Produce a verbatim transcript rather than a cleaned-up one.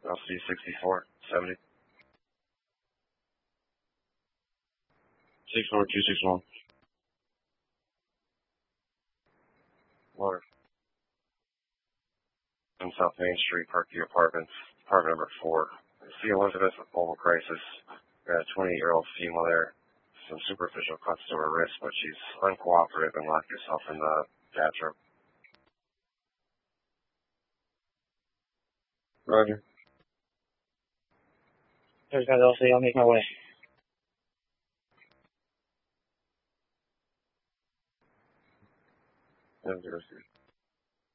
L C sixty-four seventy. six four two six one. Water. On South Main Street, Parkview Apartments, apartment number four. See Elizabeth with mobile crisis. Got a twenty-year-old female there. Some superficial cuts to her wrist, but she's uncooperative and locked herself in the bathroom. Roger. There's guys L C, I'll make my way. seven zero three.